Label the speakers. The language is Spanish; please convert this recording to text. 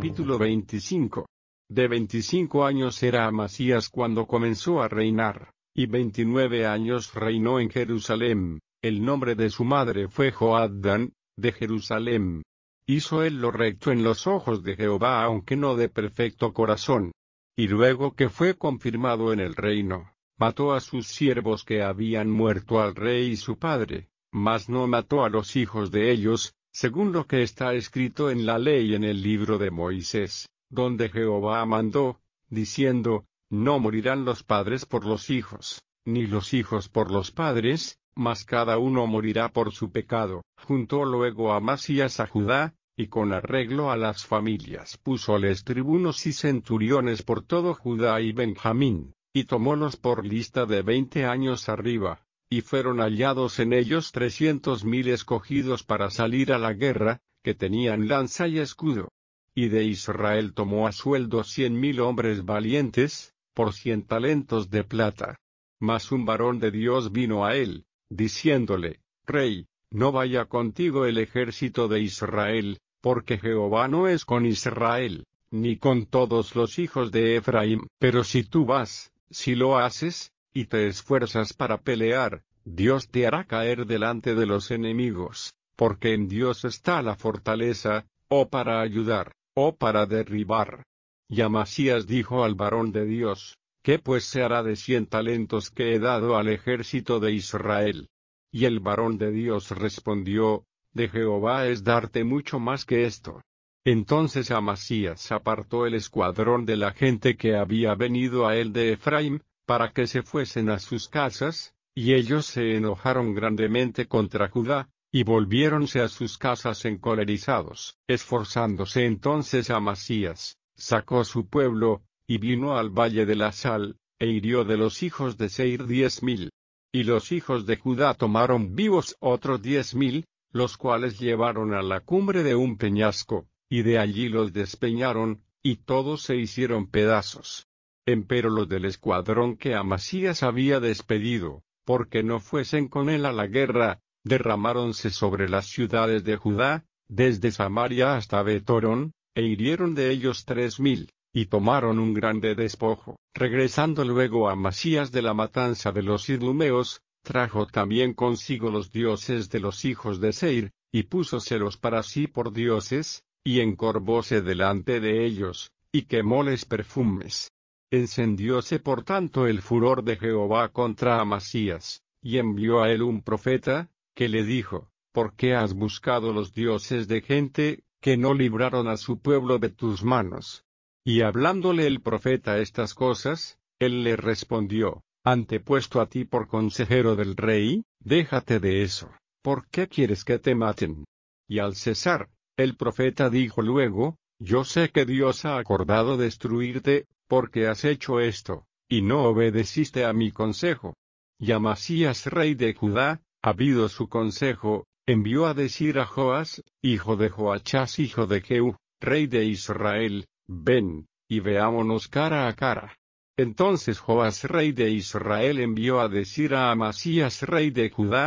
Speaker 1: Capítulo 25. De 25 años era Amasías cuando comenzó a reinar, y 29 años reinó en Jerusalén. El nombre de su madre fue Joadán, de Jerusalén. Hizo él lo recto en los ojos de Jehová, aunque no de perfecto corazón. Y luego que fue confirmado en el reino, mató a sus siervos que habían muerto al rey y su padre, mas no mató a los hijos de ellos, según lo que está escrito en la ley en el libro de Moisés, donde Jehová mandó, diciendo, no morirán los padres por los hijos, ni los hijos por los padres, mas cada uno morirá por su pecado. Juntó luego Amasías a Judá, y con arreglo a las familias púsoles tribunos y centuriones por todo Judá y Benjamín, y tomólos por lista de 20 años arriba. Y fueron hallados en ellos 300,000 escogidos para salir a la guerra, que tenían lanza y escudo. Y de Israel tomó a sueldo 100,000 hombres valientes, por 100 talentos de plata. Mas un varón de Dios vino a él, diciéndole, Rey, no vaya contigo el ejército de Israel, porque Jehová no es con Israel, ni con todos los hijos de Efraín. Pero si tú vas, si lo haces, y te esfuerzas para pelear, Dios te hará caer delante de los enemigos, porque en Dios está la fortaleza, o para ayudar, o para derribar. Y Amasías dijo al varón de Dios, ¿qué pues se hará de 100 talentos que he dado al ejército de Israel? Y el varón de Dios respondió, de Jehová es darte mucho más que esto. Entonces Amasías apartó el escuadrón de la gente que había venido a él de Efraín, para que se fuesen a sus casas, y ellos se enojaron grandemente contra Judá, y volviéronse a sus casas encolerizados. Esforzándose entonces Amasías, sacó su pueblo, y vino al valle de la sal, e hirió de los hijos de Seir 10,000. Y los hijos de Judá tomaron vivos otros 10,000, los cuales llevaron a la cumbre de un peñasco, y de allí los despeñaron, y todos se hicieron pedazos. Empero los del escuadrón que Amasías había despedido, porque no fuesen con él a la guerra, derramáronse sobre las ciudades de Judá, desde Samaria hasta Betorón, e hirieron de ellos 3,000, y tomaron un grande despojo. Regresando luego Amasías de la matanza de los idumeos, trajo también consigo los dioses de los hijos de Seir, y púsoselos para sí por dioses, y encorvóse delante de ellos, y quemóles perfumes. Encendióse por tanto el furor de Jehová contra Amasías, y envió a él un profeta, que le dijo, ¿por qué has buscado los dioses de gente, que no libraron a su pueblo de tus manos? Y hablándole el profeta estas cosas, él le respondió, antepuesto a ti por consejero del rey, déjate de eso, ¿por qué quieres que te maten? Y al cesar, el profeta dijo luego, yo sé que Dios ha acordado destruirte, porque has hecho esto, y no obedeciste a mi consejo. Y Amasías rey de Judá, habido su consejo, envió a decir a Joas, hijo de Joachás hijo de Jehú, rey de Israel, ven, y veámonos cara a cara. Entonces Joas rey de Israel envió a decir a Amasías rey de Judá,